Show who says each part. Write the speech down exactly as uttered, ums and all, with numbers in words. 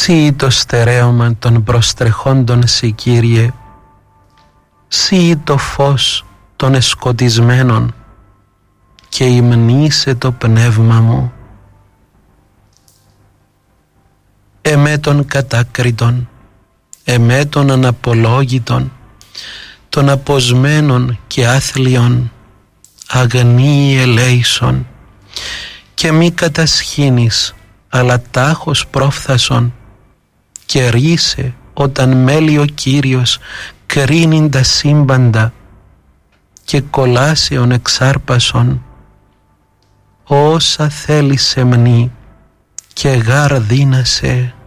Speaker 1: Σύ το στερέωμα των προστρεχόντων σε, Κύριε, Σύ το φως των εσκοτισμένων και υμνήσε το πνεύμα μου. Εμέ των κατάκριτων, εμέ των αναπολόγητων, των αποσμένων και άθλιων, αγνή ελέησον, και μη κατασχήνεις, αλλά τάχος πρόφθασον, και ρίσε όταν μέλει ο Κύριος κρίνειν τα σύμπαντα, και κολάσεων εξάρπασον, όσα θέλει σεμνή και γάρ δύνασε.